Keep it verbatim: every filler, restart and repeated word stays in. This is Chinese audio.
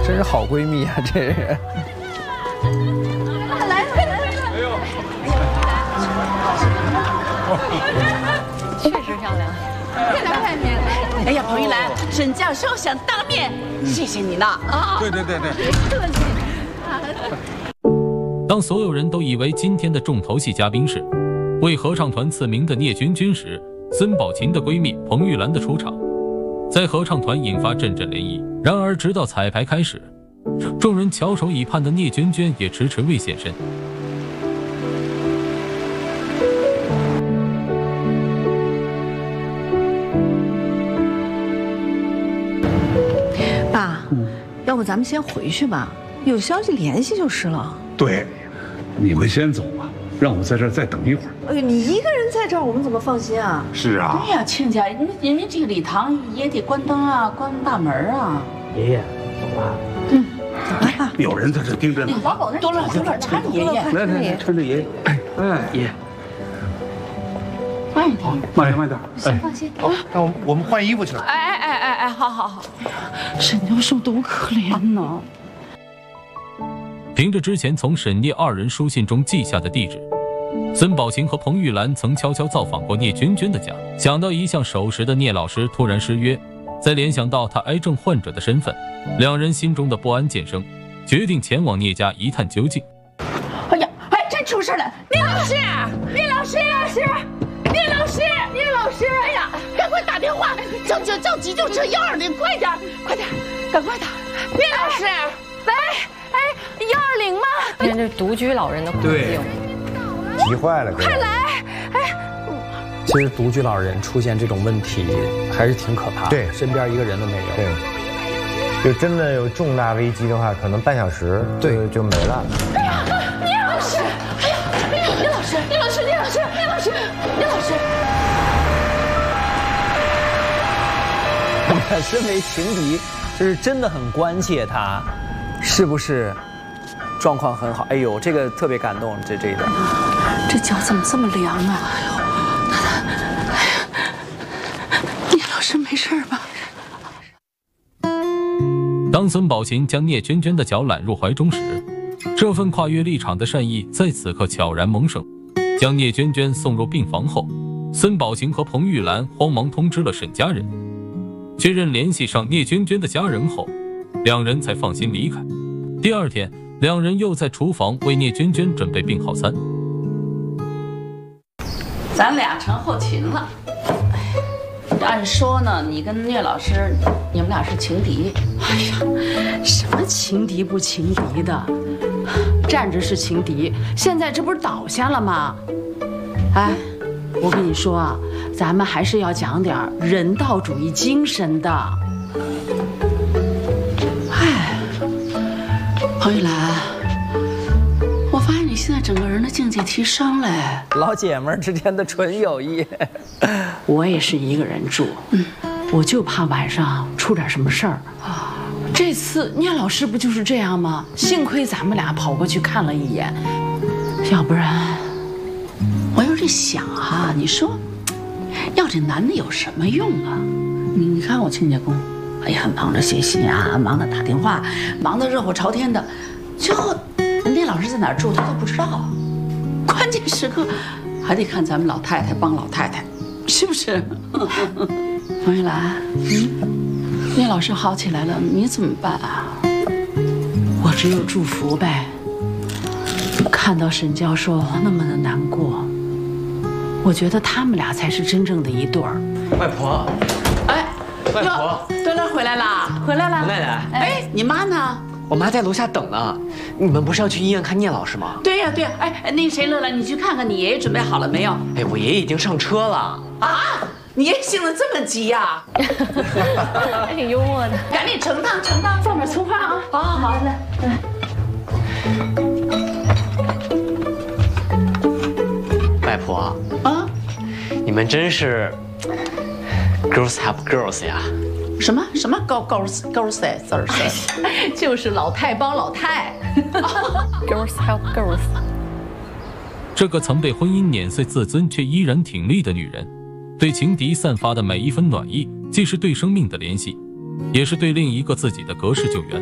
真是好闺蜜啊，这是。 来来来，哎呦， 确实漂亮。 快来外面。哎呀，彭玉兰，沈教授想当面谢谢你呢啊！ 对对对对， 客气。 当所有人都以为今天的重头戏嘉宾是为合唱团赐名的聂君君时，孙宝琴的闺蜜彭玉兰的出场，在合唱团引发阵阵涟漪。然而，直到彩排开始，众人翘首以盼的聂娟娟也迟迟未现身。 爸，嗯、要不咱们先回去吧，有消息联系就是了。 对，你们先走吧，让我在这儿再等一会儿。 哎呦，你一个人在这儿，我们怎么放心啊？ 是啊。 对呀，亲家，人人家这个礼堂也得关灯啊，关大门啊。 爷爷，走吧。 嗯，走吧。 有人在这盯着呢。 老狗那多了多了，搀着爷爷。 来来来，搀着爷爷。哎哎，爷。 慢一点， 慢点慢点。 行，放心。 那我我们换衣服去了。 哎哎哎哎哎，好好好。沈教授多可怜呢。 凭着之前从沈聂二人书信中记下的地址，孙宝琴和彭玉兰曾悄悄造访过聂娟娟的家。想到一向守时的聂老师突然失约，再联想到他癌症患者的身份，两人心中的不安渐生，决定前往聂家一探究竟。 哎呀，哎，真出事了！聂老师，聂老师，聂老师，聂老师，聂老师！哎呀，赶快打电话，叫叫叫急救车幺二零，快点，快点，赶快打！聂老师，喂。哎，幺二零吗？ 这是独居老人的困境， 急坏了， 快来！哎， 其实独居老人出现这种问题还是挺可怕的， 对， 身边一个人都没有。 对，就真的有重大危机的话，可能半小时对就没了。 哎呀，聂老师！哎呀，哎呀，聂老师，聂老师，聂老师，聂老师，聂老师！ 我身为情敌，就是真的很关切他。是不是状况很好？哎呦，这个特别感动，这这一段。 这脚怎么这么凉啊？哎呦，哎呀，聂老师没事吧？ 当孙宝琴将聂娟娟的脚揽入怀中时，这份跨越立场的善意在此刻悄然萌生。将聂娟娟送入病房后，孙宝琴和彭玉兰慌忙通知了沈家人，确认联系上聂娟娟的家人后，两人才放心离开。第二天，两人又在厨房为聂娟娟准备病号餐。 咱俩成后勤了。按说呢，你跟聂老师，你们俩是情敌。 哎呀，什么情敌不情敌的，站着是情敌，现在这不是倒下了吗？哎，我跟你说啊，咱们还是要讲点人道主义精神的。 彭玉兰，我发现你现在整个人的境界提升了。 老姐们儿之间的纯友谊。 我也是一个人住，嗯，我就怕晚上出点什么事儿啊。这次聂老师不就是这样吗？幸亏咱们俩跑过去看了一眼，要不然…… 我有点想哈、啊，你说，要这男的有什么用啊？你你看我亲家公。哎呀，忙着写信啊，忙着打电话，忙得热火朝天的，最后聂老师在哪儿住他都不知道，关键时刻还得看咱们老太太帮老太太，是不是？王玉兰，嗯，聂老师好起来了，你怎么办啊？ 我只有祝福呗。看到沈教授那么的难过，我觉得他们俩才是真正的一对儿。 外婆， 哎。 外婆， 端端回来啦，回来了。 奶奶， 哎，你妈呢？ 我妈在楼下等呢。你们不是要去医院看聂老师吗？ 对呀对呀。哎，那谁乐乐，你去看看你爷爷准备好了没有？ 哎，我爷爷已经上车了。 啊，你爷爷性子这么急呀？ 还挺幽默的。 赶紧盛汤盛汤，放点葱花啊！好好好，来来。 外婆啊， 你们真是。Girls help girls 呀！ 什么什么 girls girls girls， 就是老太帮老太。 Girls help girls。 这个曾被婚姻碾碎自尊却依然挺立的女人，对情敌散发的每一分暖意，既是对生命的怜惜，也是对另一个自己的隔世救援。